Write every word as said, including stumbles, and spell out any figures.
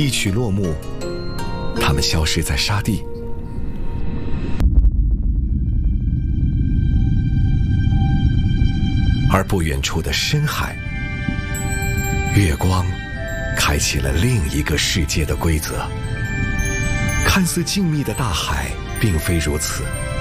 一曲落幕，它们消失在沙地。而不远处的深海，月光开启了另一个世界的规则。看似静谧的大海并非如此，